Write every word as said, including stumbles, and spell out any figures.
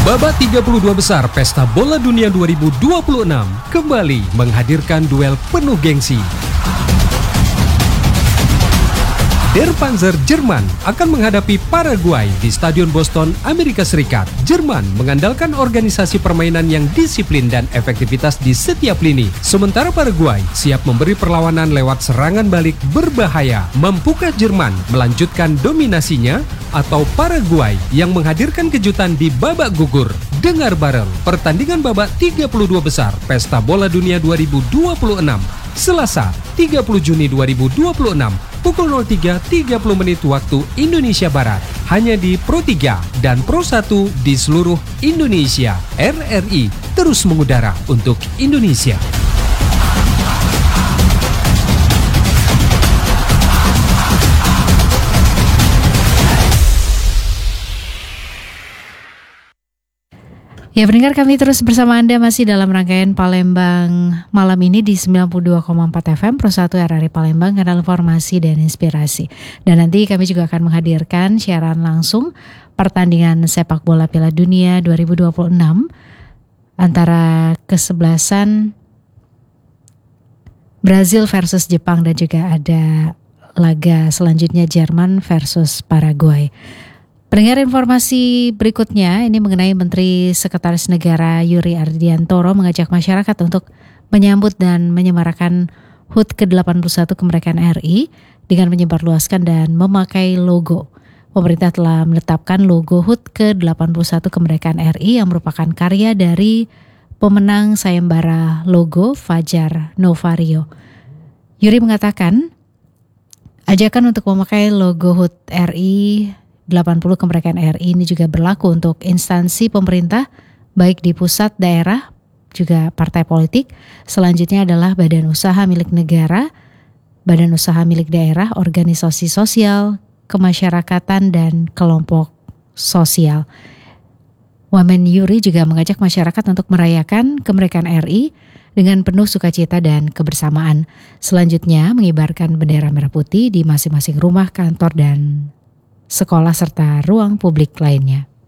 Babak tiga puluh dua besar Pesta Bola Dunia dua ribu dua puluh enam kembali menghadirkan duel penuh gengsi. Der Panzer Jerman akan menghadapi Paraguay di Stadion Boston, Amerika Serikat. Jerman mengandalkan organisasi permainan yang disiplin dan efektivitas di setiap lini. Sementara Paraguay siap memberi perlawanan lewat serangan balik berbahaya. Mampukah Jerman melanjutkan dominasinya atau Paraguay yang menghadirkan kejutan di babak gugur? Dengar bareng pertandingan babak tiga puluh dua besar Pesta Bola Dunia dua ribu dua puluh enam. Selasa, tiga puluh Juni dua ribu dua puluh enam, pukul nol tiga tiga puluh menit waktu Indonesia Barat. Hanya di Pro tiga dan Pro satu di seluruh Indonesia. R R I terus mengudara untuk Indonesia. Ya, pendengar, kami terus bersama Anda masih dalam rangkaian Palembang malam ini di sembilan puluh dua koma empat F M Pro satu R R I Palembang, kanal informasi dan inspirasi. Dan nanti kami juga akan menghadirkan siaran langsung pertandingan sepak bola Piala Dunia dua ribu dua puluh enam antara kesebelasan Brazil versus Jepang, dan juga ada laga selanjutnya Jerman versus Paraguay. Pendengar, informasi berikutnya ini mengenai Menteri Sekretaris Negara Yuri Ardiantoro mengajak masyarakat untuk menyambut dan menyemarakan H U T ke delapan puluh satu kemerdekaan R I dengan menyebarluaskan dan memakai logo. Pemerintah telah menetapkan logo H U T ke delapan puluh satu kemerdekaan R I yang merupakan karya dari pemenang sayembara logo Fajar Novario. Yuri mengatakan ajakan untuk memakai logo H U T R I delapan puluh kemerdekaan R I ini juga berlaku untuk instansi pemerintah, baik di pusat, daerah, juga partai politik. Selanjutnya adalah badan usaha milik negara, badan usaha milik daerah, organisasi sosial, kemasyarakatan, dan kelompok sosial. Wamen Yuri juga mengajak masyarakat untuk merayakan kemerdekaan R I dengan penuh sukacita dan kebersamaan. Selanjutnya mengibarkan bendera merah putih di masing-masing rumah, kantor, dan sekolah serta ruang publik lainnya.